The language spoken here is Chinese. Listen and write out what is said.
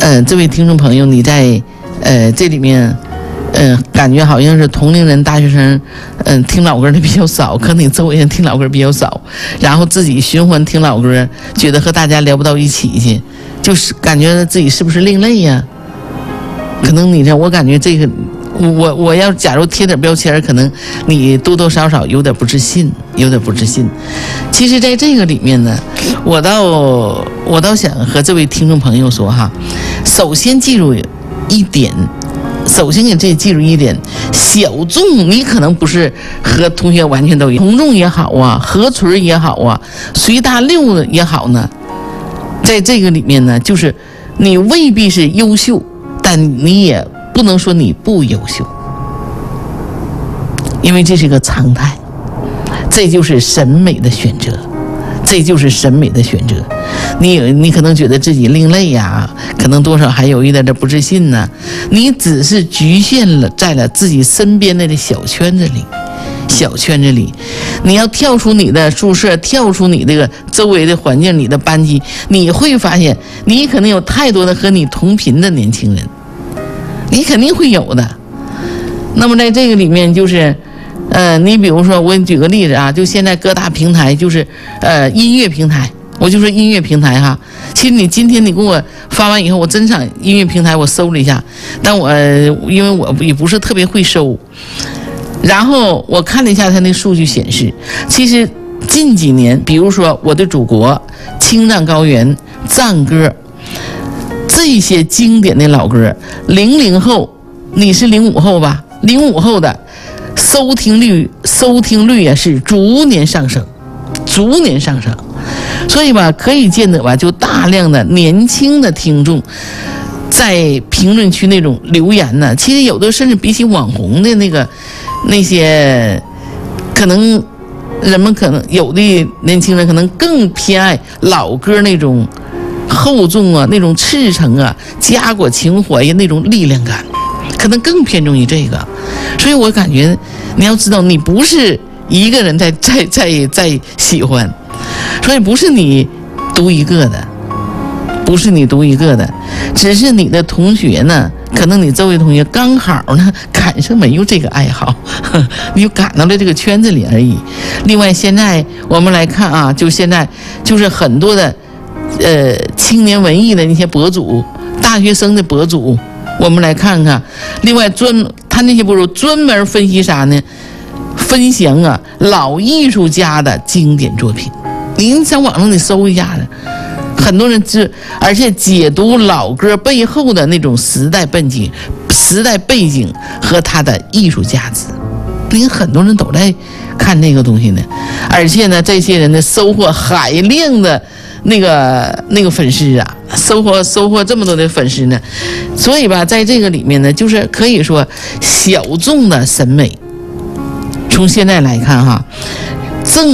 这位听众朋友，你在这里面，感觉好像是同龄人、大学生，听老歌的比较少，可能你周围人听老歌比较少，然后自己循环听老歌，觉得和大家聊不到一起去，就是感觉自己是不是另类呀？可能你这，我感觉这个，我要假如贴点标签，可能你多多少少有点不自信，有点不自信。其实，在这个里面呢，我倒想和这位听众朋友说哈，首先记住一点。首先给这记住一点，小众你可能不是和同学完全都一样，从众也好啊，合群也好啊，随大溜也好呢，在这个里面呢，就是你未必是优秀，但你也不能说你不优秀，因为这是一个常态，这就是审美的选择，这就是审美的选择。你可能觉得自己另类呀，可能多少还有一点点不自信呢。你只是局限了在了自己身边的小圈子里，小圈子里，你要跳出你的宿舍，跳出你这个周围的环境，你的班级，你会发现你可能有太多的和你同频的年轻人，你肯定会有的。那么在这个里面就是你比如说我给你举个例子啊，就现在各大平台就是音乐平台，我就说音乐平台哈，其实你今天你给我发完以后，我真上音乐平台我搜了一下，但我因为我也不是特别会搜，然后我看了一下它那数据显示，其实近几年，比如说我的祖国、青藏高原、战歌这些经典的老歌，00后，你是05后吧？05后的收听率也是逐年上升。所以吧，可以见得吧，就大量的年轻的听众在评论区那种留言呢，其实有的甚至比起网红的那些，可能人们可能有的年轻人可能更偏爱老歌那种厚重啊，那种赤诚啊，家国情怀呀，那种力量感，可能更偏重于这个。所以我感觉你要知道，你不是一个人在喜欢，所以不是你独一个的，只是你的同学呢，可能你周围同学刚好呢赶上没有这个爱好，你就赶到了这个圈子里而已。另外现在我们来看啊，就现在就是很多的青年文艺的那些博主，大学生的博主，我们来看看。另外他那些博主专门分析啥呢？分享啊老艺术家的经典作品，您在网上你搜一下子，很多人而且解读老歌背后的那种时代背景和它的艺术价值，您很多人都在看那个东西呢。而且呢，这些人呢收获海量的那个粉丝啊，收获这么多的粉丝呢，所以吧，在这个里面呢，就是可以说小众的审美。从现在来看哈，